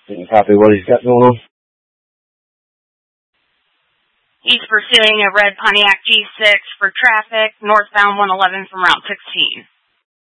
Didn't copy what he's got going on. He's pursuing a red Pontiac G6 for traffic, northbound 111 from Route 16.